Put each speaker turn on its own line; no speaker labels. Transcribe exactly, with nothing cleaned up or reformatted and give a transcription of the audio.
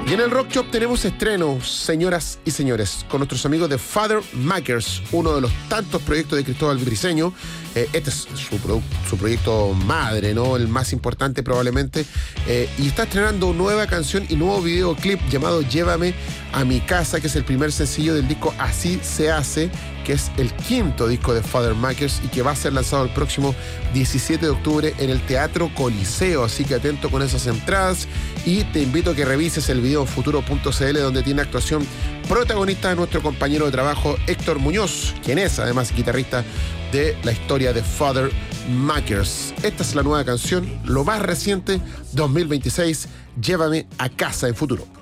Y en el Rock Shop tenemos estrenos, señoras y señores, con nuestros amigos de Father Makers, uno de los tantos proyectos de Cristóbal Briceño. Eh, este es su, pro, su proyecto madre, ¿no? El más importante probablemente. Eh, y está estrenando nueva canción y nuevo videoclip llamado Llévame a mi casa, que es el primer sencillo del disco Así se hace, que es el quinto disco de Father Makers y que va a ser lanzado el próximo diecisiete de octubre en el Teatro Coliseo. Así que atento con esas entradas y te invito a que revises el video futuro punto c l, donde tiene actuación protagonista de nuestro compañero de trabajo Héctor Muñoz, quien es además guitarrista de la historia de Father Makers. Esta es la nueva canción, lo más reciente, dos mil veintiséis, Llévame a casa en Futuro.